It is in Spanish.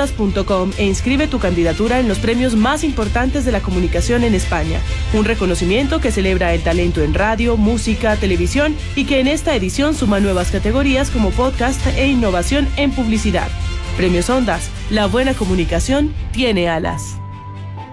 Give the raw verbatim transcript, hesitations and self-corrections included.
ondas punto com e inscribe tu candidatura en los premios más importantes de la comunicación en España. Un reconocimiento que celebra el talento en radio, música, televisión y que en esta edición suma nuevas categorías como podcast e innovación en publicidad. Premios Ondas, la buena comunicación tiene alas.